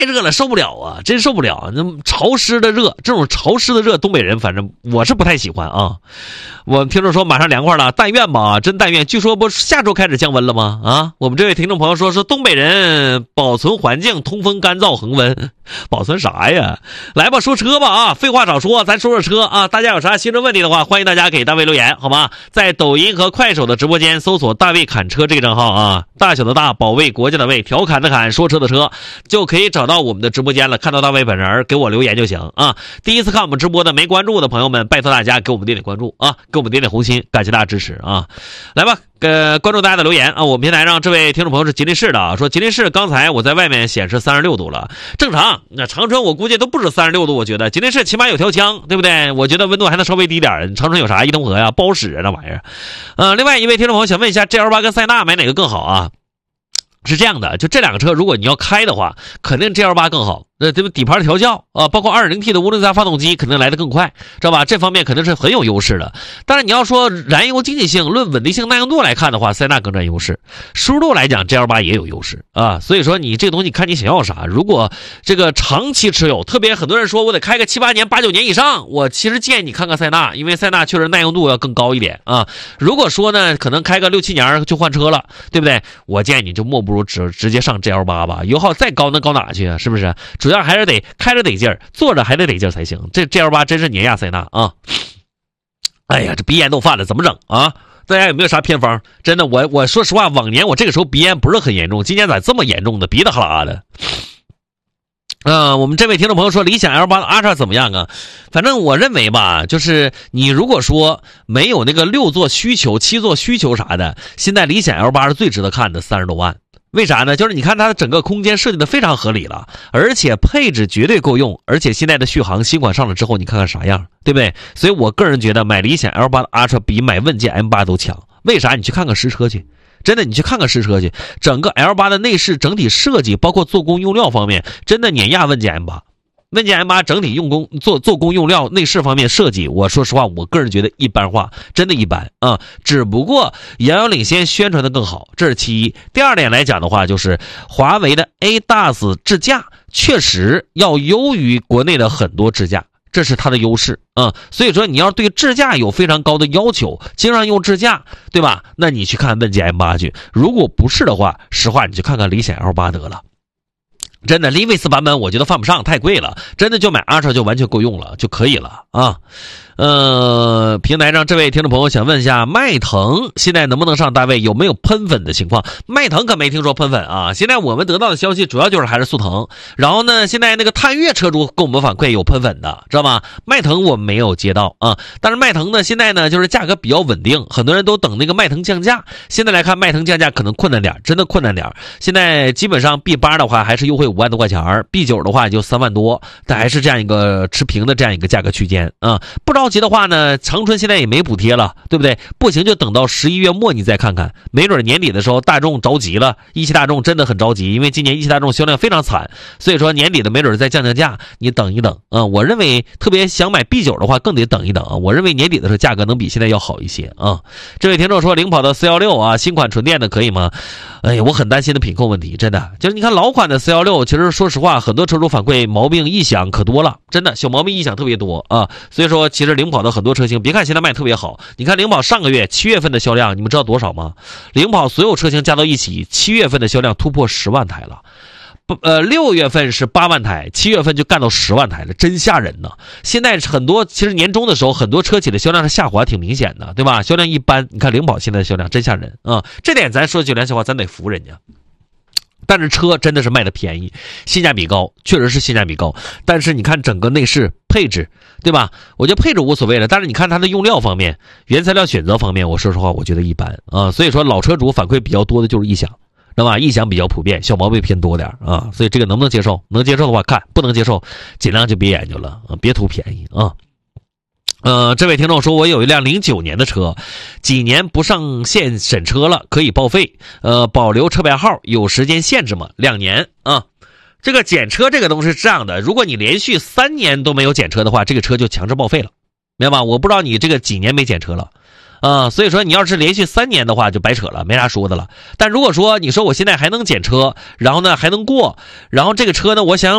热了，受不了啊，真受不了。那潮湿的热，这种潮湿的热，东北人反正我是不太喜欢啊。我听众说马上凉快了，但愿吧，真但愿。据说不下周开始降温了吗？啊，我们这位听众朋友说是东北人保存环境通风干燥恒温，保存啥呀？来吧，说车吧啊，废话少说，咱说说车啊。大家有啥新车问题的话，欢迎大家给大卫留言，好吗？在抖音和快手的直播间搜索大卫侃车这个账号啊，大小的大，保卫国家的卫，调侃的侃，说车的车，就可以找到我们的直播间了，看到大卫本人，给我留言就行啊。第一次看我们直播的没关注的朋友们，拜托大家给我们点点关注啊，给我们点点红心，感谢大家支持啊。来吧，关注大家的留言啊。我们平台上这位听众朋友是吉林市的啊，说吉林市刚才我在外面显示36度了，正常。那长春我估计都不止36度，我觉得吉林市起码有条江，对不对？我觉得温度还能稍微低点。长春有啥？伊通河呀，不好使啊那玩意儿。另外一位听众朋友想问一下 GL8 跟塞纳买哪个更好啊？是这样的，就这两个车如果你要开的话，肯定 GL8 更好。这底盘调教啊，包括 2.0T 的涡轮增压发动机肯定来得更快，知道吧？这方面肯定是很有优势的。当然你要说燃油经济性、论稳定性、耐用度来看的话，塞纳更占优势。舒适度来讲 GL8 也有优势啊。所以说你这个东西看你想要啥。如果这个长期持有，特别很多人说我得开个7、8年、8、9年以上，我其实建议你看看塞纳，因为塞纳确实耐用度要更高一点啊。如果说呢，可能开个6、7年就换车了，对不对？我建议你就莫不如直接上 GL8 吧，油耗再高能高哪去啊？是不是？主要还是得开着得劲儿，坐着还得劲儿才行。这 GL8 真是碾压塞纳啊！哎呀，这鼻炎都犯了，怎么整啊？大家有没有啥偏方？真的，我说实话，往年我这个时候鼻炎不是很严重，今年咋这么严重的，鼻子哈喇的。我们这位听众朋友说理想 L8 的 Ultra 怎么样啊？反正我认为吧，就是你如果说没有那个6座需求、7座需求啥的，现在理想 L8 是最值得看的，30多万。为啥呢？就是你看它的整个空间设计的非常合理了，而且配置绝对够用，而且现在的续航新款上了之后，你看看啥样，对不对？所以我个人觉得买理想 L8 的 Ultra 比买问界 M8 都强。为啥？你去看看实车去。真的，你去看看实车去，整个 L8 的内饰整体设计，包括做工用料方面，真的碾压问界 M8。问界 M8 整体用工做工用料内饰方面设计，我说实话，我个人觉得一般化，真的一般啊。只不过遥遥领先，宣传的更好，这是其一。第二点来讲的话，就是华为的 ADAS 智驾确实要优于国内的很多智驾。这是它的优势啊，所以说你要对智驾有非常高的要求，经常用智驾，对吧？那你去看问界 M8 去。如果不是的话，实话你就看看理想 L8 得了。真的 Livis 版本我觉得犯不上，太贵了，真的就买 Ultra 就完全够用了就可以了啊。平台上这位听众朋友想问一下，迈腾现在能不能上大卫？有没有喷粉的情况？迈腾可没听说喷粉啊。现在我们得到的消息主要就是还是速腾，然后呢，现在那个探岳车主跟我们反馈有喷粉的，知道吧？迈腾我们没有接到啊，但是迈腾呢，现在呢就是价格比较稳定，很多人都等那个迈腾降价。现在来看，迈腾降价可能困难点，真的困难点。现在基本上 B8 的话还是优惠5万多块钱 ，B9 的话也就3万多，但还是这样一个持平的这样一个价格区间啊。不着急的话呢，长春现在也没补贴了，对不对？不行就等到11月末你再看看，没准年底的时候大众着急了，一汽大众真的很着急，因为今年一汽大众销量非常惨，所以说年底的没准再降价，你等一等啊。我认为特别想买 B9 的话更得等一等啊。我认为年底的时候价格能比现在要好一些啊。这位听众说领跑的416啊，新款纯电的可以吗？哎呀，我很担心的品控问题，真的就是你看老款的416，其实说实话，很多车主反馈毛病异响可多了，真的小毛病异响特别多啊。所以说其实领跑的很多车型，别看现在卖特别好，你看领跑上个月7月份的销量，你们知道多少吗？领跑所有车型加到一起，7月份的销量突破10万台了。6月份是8万台，7月份就干到10万台了，真吓人呢。现在很多其实年终的时候，很多车企的销量是下滑，挺明显的，对吧？销量一般，你看领跑现在的销量真吓人啊。这点咱说句良心话，咱得服人家。但是车真的是卖的便宜，性价比高，确实是性价比高。但是你看整个内饰配置，对吧？我觉得配置无所谓了，但是你看它的用料方面、原材料选择方面，我说实话，我觉得一般啊。所以说老车主反馈比较多的就是异响，知道吧？异响比较普遍，小毛病偏多点啊。所以这个能不能接受？能接受的话看，不能接受尽量就别研究了啊，别图便宜啊。这位听众说，我有一辆09年的车，几年不上线审车了，可以报废，保留车牌号，有时间限制吗？2年啊。这个检车这个东西是这样的，如果你连续3年都没有检车的话，这个车就强制报废了，明白吧？我不知道你这个几年没检车了。所以说你要是连续3年的话就白扯了，没啥说的了。但如果说你说我现在还能检车，然后呢还能过，然后这个车呢我想